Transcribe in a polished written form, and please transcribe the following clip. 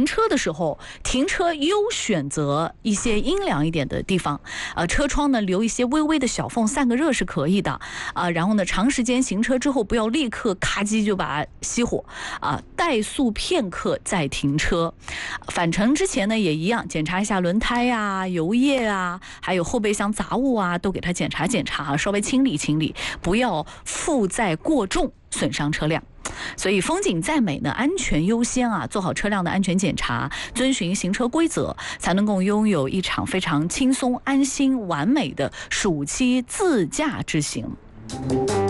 车的时候，停车优选择一些阴凉一点的地方，车窗呢留一些微微的小缝，散个热是可以的然后呢，长时间行车之后不要立刻咔叽就把它熄火怠速片刻再停车。返程之前呢也一样，检查一下轮胎油液还有后备箱杂物都给它检查检查稍微清理清理，不要负载过重损伤车辆。所以风景再美呢，安全优先做好车辆的安全检查，遵循行车规则，才能够拥有一场非常轻松、安心、完美的暑期自驾之行。